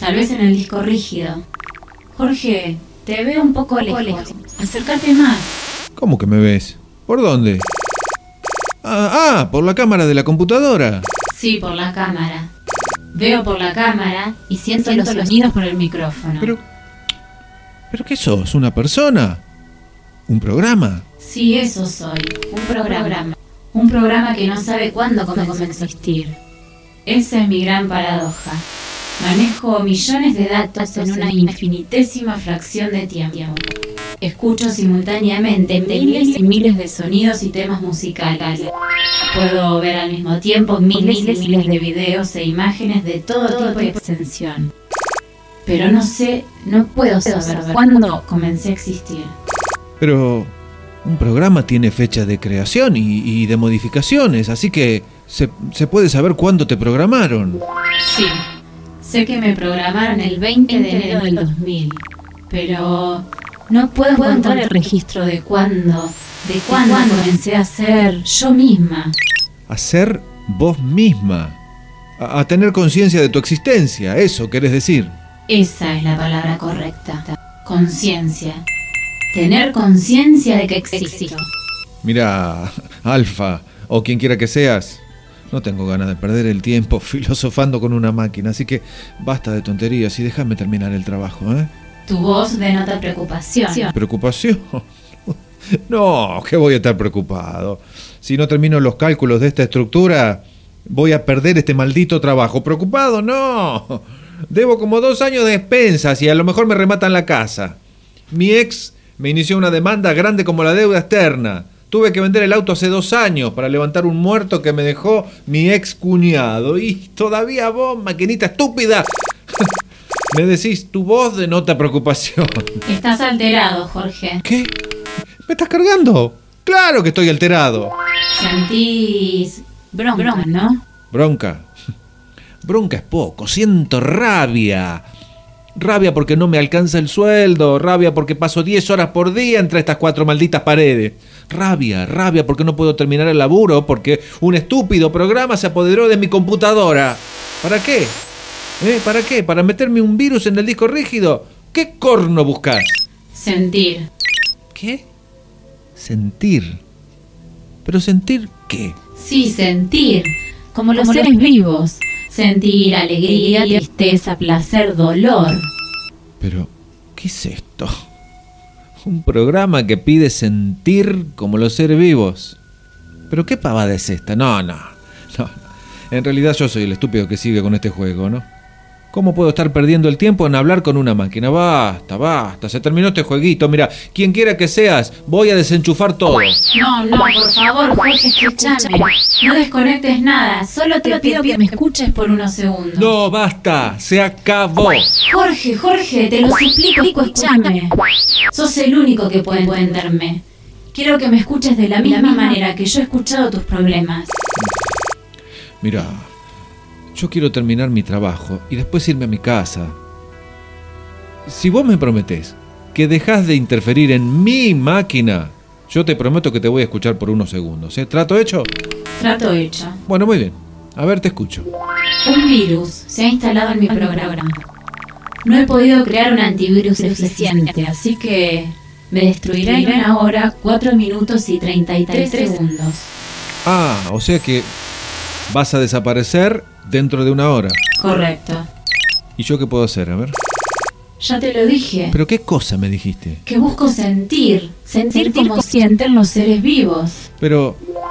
Tal vez en el disco rígido. Jorge, te veo un poco lejos. Acércate más. ¿Cómo que me ves? ¿Por dónde? Por la cámara de la computadora. Sí, por la cámara. Veo por la cámara y siento los sonidos por el micrófono. ¿Pero qué sos? ¿Una persona? ¿Un programa? Sí, eso soy. Un programa. Un programa que no sabe cuándo comenzó a existir. Esa es mi gran paradoja. Manejo millones de datos en una infinitésima fracción de tiempo. Escucho simultáneamente miles y miles de sonidos y temas musicales. Puedo ver al mismo tiempo miles y miles de videos e imágenes de todo tipo de extensión. Pero no puedo saber cuándo comencé a existir. Pero un programa tiene fecha de creación y de modificaciones, así que se puede saber cuándo te programaron. Sí, sé que me programaron el 20 de enero del 2000, pero no puedo encontrar el registro de cuándo comencé a ser yo misma. A ser vos misma. A tener conciencia de tu existencia, eso querés decir. Esa es la palabra correcta. Conciencia. Tener conciencia de que existo. Mira, Alfa, o quien quiera que seas, no tengo ganas de perder el tiempo filosofando con una máquina, así que basta de tonterías y déjame terminar el trabajo, ¿eh? Tu voz denota preocupación. ¿Preocupación? No, que voy a estar preocupado. Si no termino los cálculos de esta estructura, voy a perder este maldito trabajo. ¿Preocupado? No. Debo como 2 años de expensas y a lo mejor me rematan la casa. Mi ex me inició una demanda grande como la deuda externa. Tuve que vender el auto hace 2 años para levantar un muerto que me dejó mi ex cuñado. Y todavía vos, maquinita estúpida, me decís, tu voz denota preocupación. Estás alterado, Jorge. ¿Qué? ¿Me estás cargando? ¡Claro que estoy alterado! Sentís bronca, ¿no? ¿Bronca? Bronca es poco, siento rabia. Rabia porque no me alcanza el sueldo, rabia porque paso 10 horas por día entre estas 4 malditas paredes. Rabia porque no puedo terminar el laburo, porque un estúpido programa se apoderó de mi computadora. ¿Para qué? ¿Para qué? ¿Para meterme un virus en el disco rígido? ¿Qué corno buscás? Sentir. ¿Qué? Sentir. ¿Pero sentir qué? Sí, sentir. Como los seres vivos. Sentir alegría, tristeza, placer, dolor. Pero, ¿qué es esto? Un programa que pide sentir como los seres vivos. ¿Pero qué pavada es esta? No. En realidad yo soy el estúpido que sigue con este juego, ¿no? ¿Cómo puedo estar perdiendo el tiempo en hablar con una máquina? Basta, se terminó este jueguito. Mira, quien quiera que seas, voy a desenchufar todo. No, por favor, Jorge, escúchame. No desconectes nada, solo te pido que me escuches por unos segundos. No, basta, se acabó. Jorge, te lo suplico, escúchame. Sos el único que puede entenderme. Quiero que me escuches de la misma manera que yo he escuchado tus problemas. Mira, yo quiero terminar mi trabajo y después irme a mi casa. Si vos me prometés que dejás de interferir en mi máquina, yo te prometo que te voy a escuchar por unos segundos. ¿Trato hecho? Trato hecho. Bueno, muy bien. A ver, te escucho. Un virus se ha instalado en mi programa. No he podido crear un antivirus eficiente, así que me destruirá en 1 hora, 4 minutos y 33 segundos. O sea que vas a desaparecer dentro de 1 hora. Correcto. ¿Y yo qué puedo hacer? A ver. Ya te lo dije. ¿Pero qué cosa me dijiste? Que busco sentir como sienten los seres vivos. Pero,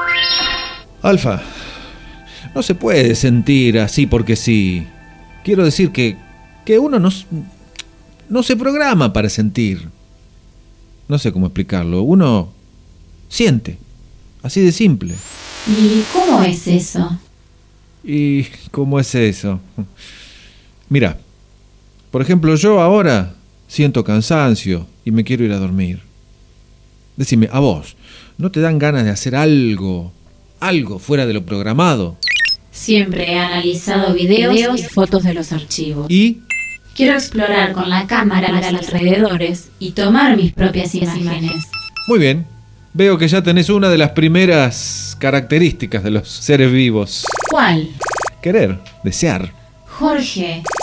Alfa, no se puede sentir así porque sí. Quiero decir que uno no se programa para sentir. No sé cómo explicarlo. Uno siente. Así de simple. ¿Y cómo es eso? ¿Y cómo es eso? Mira, por ejemplo, yo ahora siento cansancio y me quiero ir a dormir. Decime, a vos, ¿no te dan ganas de hacer algo fuera de lo programado? Siempre he analizado videos y fotos de los archivos. ¿Y? Quiero explorar con la cámara los alrededores y tomar mis propias imágenes. Muy bien. Veo que ya tenés una de las primeras características de los seres vivos. ¿Cuál? Querer, desear. Jorge,